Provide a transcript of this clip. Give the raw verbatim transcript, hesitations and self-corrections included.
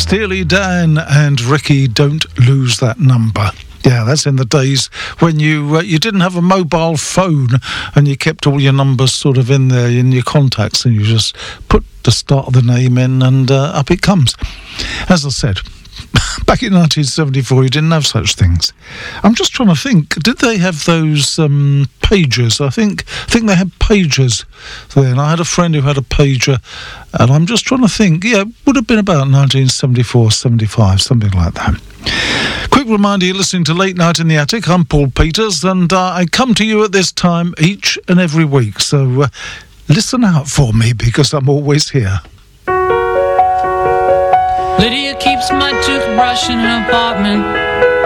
Steely Dan and Ricky, Don't Lose That Number. Yeah, that's in the days when you uh, you didn't have a mobile phone and you kept all your numbers sort of in there in your contacts, and you just put the start of the name in and uh, up it comes. As I said, back in nineteen seventy-four, you didn't have such things. I'm just trying to think, did they have those um, pagers? I think I think they had pagers then. I had a friend who had a pager, and I'm just trying to think, yeah, it would have been about nineteen seventy-four, seventy-five, something like that. Quick reminder, you're listening to Late Night in the Attic. I'm Paul Peters, and uh, I come to you at this time each and every week, so uh, listen out for me, because I'm always here. Lydia keeps my toothbrush in an apartment